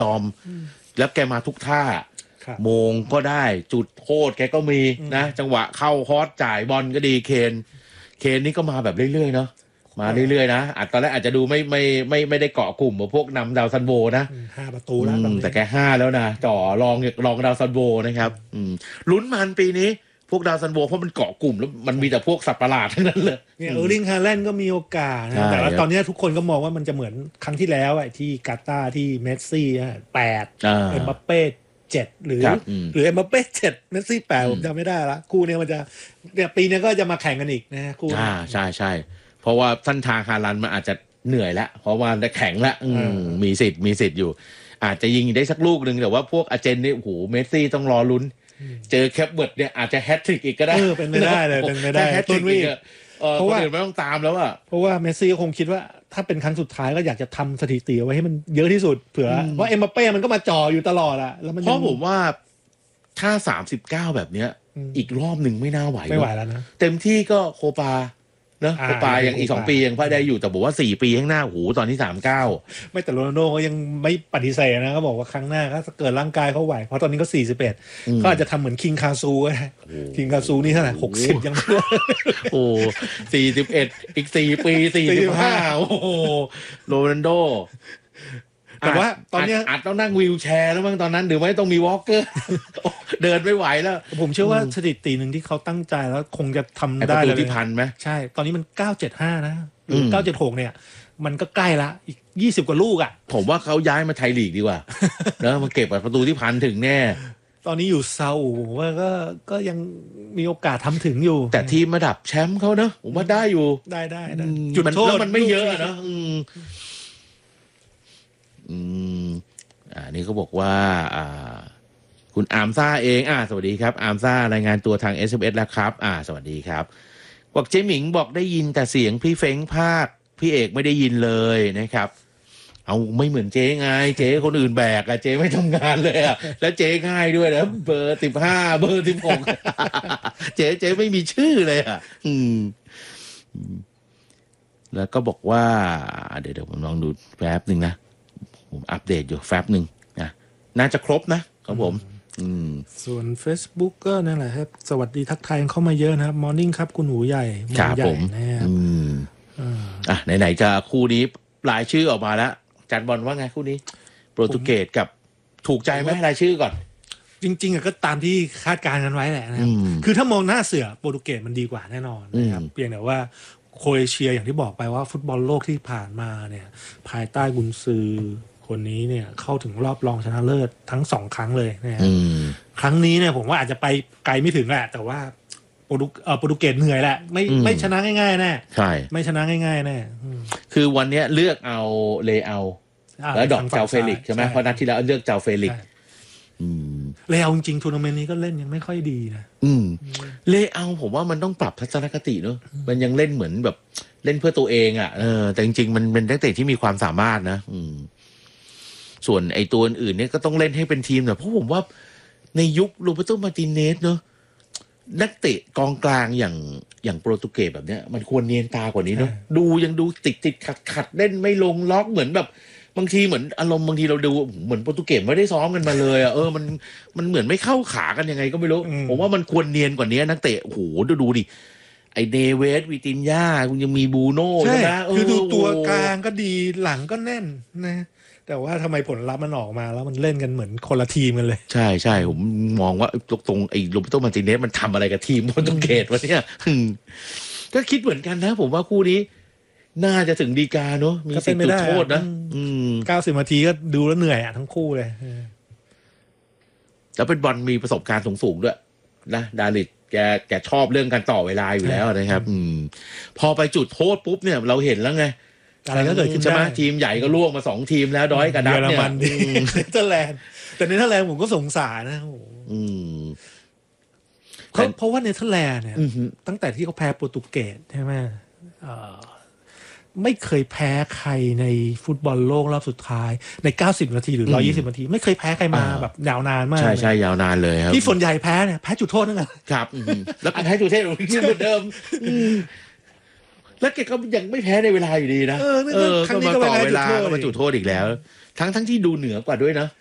ตอมแล้วแกมาทุกท่าโมงก็ได้จุดโทษแกก็มีนะจังหวะเข้าคอร์สจ่ายบอลก็ดีเคนนี่ก็มาแบบเรื่อยๆเนาะมาเรื่อยๆนะตอนแรกอาจจะดูไม่ได้เกาะกลุ่มพวกนำดาวซันโวนะ 5 ประตูแล้วแต่แก5แล้วนะจ่อรองดาวซันโวนะครับลุ้นมันปีนี้พวกดาวซันโวเพราะมันเกาะกลุ่มแล้วมันมีแต่พวกสัตว์ประหลาดทั้งนั้นเลยเนี่ยลิงฮาแลนด์ก็มีโอกาสนะแต่ว่าตอนนี้ทุกคนก็มองว่ามันจะเหมือนครั้งที่แล้วที่กาตาร์ที่เมสซี่8เอ็มบัปเป้7หรือเอ็มบัปเป้7เมสซี่8ผมจำไม่ได้ละคู่นี้มันจะเนี่ยปีนี้ก็จะมาแข่งกันอีกนะคู่ใช่เพราะว่าท่านทางฮาลันมันอาจจะเหนื่อยแล้วเพราะว่าได้แข็งแล้วมีสิทธิ์อยู่อาจจะยิงได้สักลูกนึงแต่ว่าพวกอาร์เจนนี่โอ้โหเมสซี่ต้องรอลุ้นเจอแคปเบิร์ดเนี่ยอาจจะแฮตทริกอีกก็ได้เป็นไม่ได้เลยเป็นไม่ได้ต้นวิ่งเพราะว่าไม่ต้องตามแล้วเพราะว่าเมสซี่ก็คงคิดว่าถ้าเป็นครั้งสุดท้ายก็อยากจะทำสถิติเอาไว้ให้มันเยอะที่สุดเผื่อว่าเอ็มบัปเป้มันก็มาจ่ออยู่ตลอดอะแล้วมันเพราะผมว่าถ้า39แบบเนี้ยอีกรอบหนึ่งไม่น่าไหวแล้วนะเต็มที่ก็โคปานะโคปายังอีก2 ปียังพอได้อยู่แต่บอกว่า4 ปีข้างหน้าโหตอนที่39 ไม่แต่โรนัลโดก็ยังไม่ปฏิเสธนะเขาบอกว่าครั้งหน้าถ้าเกิดร่างกายเขาไหวเพราะตอนนี้ก็41ก็อาจจะทำเหมือนคิงคาซูก็ได้คิงคาซูนี่เท่าไหร่60ยังไม่ได้โอ้41อีก4 ปี45โอ้โหโรนัลโดแต่ว่าตอนนี้อาจต้องนั่งวีลแชร์แล้วมั้งตอนนั้นหรือไม่ต้องมีวอล์กเกอร์เดินไม่ไหวแล้วผมเชื่อว่าสถิติหนึ่งที่เขาตั้งใจแล้วคงจะทำได้เลยที่พันไหมใช่ตอนนี้มัน975นะหรือ976เนี่ยมันก็ใกล้ละอีก20กว่าลูกผมว่าเขาย้ายมาไทยลีกดีกว่าแล้วมาเก็บประตูที่พันถึงแน่ตอนนี้อยู่เซาว่าก็ยังมีโอกาสทำถึงอยู่แต่ทีมระดับแชมป์เขาเนอะผมว่าได้อยู่ได้จุดโทษแล้วมันไม่เยอะนะนี่เขาบอกว่าคุณอาร์มซ่าเองสวัสดีครับอาร์มซ่ารายงานตัวทาง SMS แล้วครับสวัสดีครับบอกเจ๊หมิงบอกได้ยินแต่เสียงพี่เฟ้งภาคพี่เอกไม่ได้ยินเลยนะครับเอาไม่เหมือนเจ๊ไงเจ๊คนอื่นแบกเจ๊ไม่ทำงานเลยแล้วเจ๊ง่ายด้วยนะเบอร์15เบอร์16เจ๊ไม่มีชื่อเลยแล้วก็บอกว่าเดี๋ยวผมลองดูแป๊บนึงนะผมอัปเดตอยู่แฟบหนึ่งนะน่าจะครบนะครับผมส่วน Facebook ก็นั่นแหละครับสวัสดีทักทายเข้ามาเยอะนะครับมอร์นิ่งครับคุณหูใหญ่ครับผมไหนๆจะคู่นี้รายชื่อออกมาแล้วจันบอลว่าไงคู่นี้โปรตุเกสกับถูกใจไหมรายชื่อก่อนจริงๆก็ตามที่คาดการณ์กันไว้แหละนะครับคือถ้ามองหน้าเสือโปรตุเกสมันดีกว่าแน่นอนนะครับเพียงแต่ว่าโครเอเชียอย่างที่บอกไปว่าฟุตบอลโลกที่ผ่านมาเนี่ยภายใต้กุนซือคนนี้เนี่ยเข้าถึงรอบรองชนะเลิศทั้ง2 ครั้งเลยนะครับครั้งนี้เนี่ยผมว่าอาจจะไปไกลไม่ถึงแหละแต่ว่าโปรตุเกสเหนื่อยแหละไม่ชนะง่ายๆแน่ใช่ไม่ชนะง่ายๆแน่คือวันนี้เลือกเอาเลเอาแล้วดอกเจ้าเฟลิกใช่ไหมเพราะนัดที่แล้วเลือกเจ้าเฟลิกเลเอาจริงๆทัวร์นาเมนต์นี้ก็เล่นยังไม่ค่อยดีนะเลเอาผมว่ามันต้องปรับทัศนคติเนอะมันยังเล่นเหมือนแบบเล่นเพื่อตัวเองแต่จริงๆมันเป็นนักเตะที่มีความสามารถนะส่วนไอ้ตัวอื่นเนี่ยก็ต้องเล่นให้เป็นทีมแต่เพราะผมว่าในยุคโรเบร์โต มาร์ติเนสเนอะนักเตะกองกลางอย่างโปรตุเกสแบบเนี้ยมันควรเนียนตากว่านี้เนอะยังดูติดขัดเล่นไม่ลงล็อกเหมือนแบบบางทีเหมือนอารมณ์บางทีเราดูเหมือนโปรตุเกสไม่ได้ซ้อมกันมาเลยมันเหมือนไม่เข้าขากันยังไงก็ไม่รู้ผมว่ามันควรเนียนกว่านี้นักเตะโอ้โหดูดิไอเดเวสวิตินยาคุณยังมีบูโน่ใช่ไหมคือดูตัวกลางก็ดีหลังก็แน่นนะแต่ว่าทำไมผลลัพธ์มันออกมาแล้วมันเล่นกันเหมือนคนละทีมกันเลยใช่ผมมองว่าตรงไอ้โรเบร์โต มาร์ติเนสมันทำอะไรกับทีมโปรตุเกสวะเนี่ยก็คิดเหมือนกันนะผมว่าคู่นี้น่าจะถึงดีกาเนอะมีสิทธิ์จุดโทษนะ 90 นาทีก็ดูแล้วเหนื่อยทั้งคู่เลยแล้วเป็นบอลมีประสบการณ์สูงด้วยนะดาริดแกชอบเรื่องการต่อเวลาอยู่แล้วนะครับพอไปจุดโทษปุ๊บเนี่ยเราเห็นแล้วไงอะไรก็เกิดขึ้นใช่ไหมทีมใหญ่ก็ล่วงมา2 ทีมแล้วดอยกับดักเนี่ยเนเธอร์แลนด์แต่เนเธอร์แลนด์ผมก็สงสารนะเพราะว่าเนเธอร์แลนด์เนี่ยตั้งแต่ที่เขาแพ้โปรตุเกสใช่ไหมไม่เคยแพ้ใครในฟุตบอลโลกรอบสุดท้ายใน90 นาทีหรือ120 นาทีไม่เคยแพ้ใครมาแบบยาวนานมากใช่ยาวนานเลยครับที่ส่วนใหญ่แพ้เนี่ยแพ้จุดโทษนั่นแหละครับแล้วแพ้จุดโทษเหมือนเดิมแล้วแกก็ยังไม่แพ้ในเวลาอยู่ดีนะครั้งนี้ก็ต่อเวลาก็มาจุดโทษอีกแล้วทั้งที่ดูเหนือกว่าด้วยนะ